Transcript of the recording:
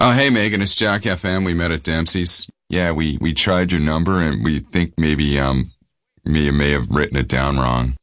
Oh, hey, Megan, it's Jack FM. We met at Dempsey's. Yeah, we tried your number and we think maybe, you may have written it down wrong.